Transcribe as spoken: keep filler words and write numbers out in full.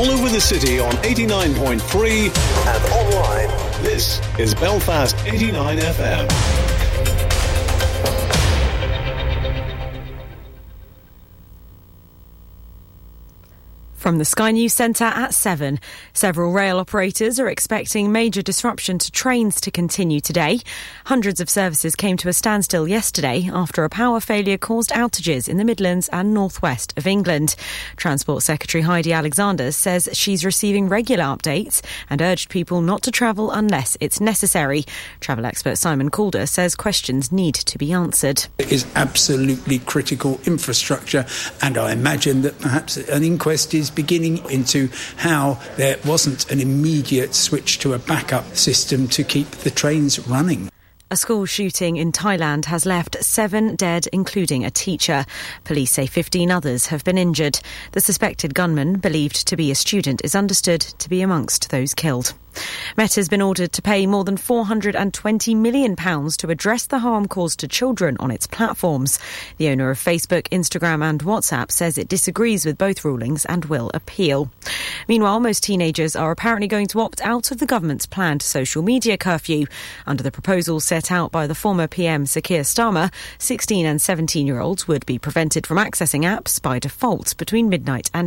all over the city on eighty-nine point three and online. This is Belfast eighty-nine F M. From the Sky News Centre at seven. Several rail operators are expecting major disruption to trains to continue today. Hundreds of services came to a standstill yesterday after a power failure caused outages in the Midlands and northwest of England. Transport Secretary Heidi Alexander says she's receiving regular updates and urged people not to travel unless it's necessary. Travel expert Simon Calder says questions need to be answered. It is absolutely critical infrastructure, and I imagine that perhaps an inquest is beginning into how there wasn't an immediate switch to a backup system to keep the trains running. A school shooting in Thailand has left seven dead, including a teacher. Police say fifteen others have been injured. The suspected gunman, believed to be a student, is understood to be amongst those killed. Meta has been ordered to pay more than four hundred twenty million pounds to address the harm caused to children on its platforms. The owner of Facebook, Instagram and WhatsApp says it disagrees with both rulings and will appeal. Meanwhile, most teenagers are apparently going to opt out of the government's planned social media curfew. Under the proposal set out by the former P M Sir Keir Starmer, sixteen and seventeen-year-olds would be prevented from accessing apps by default between midnight and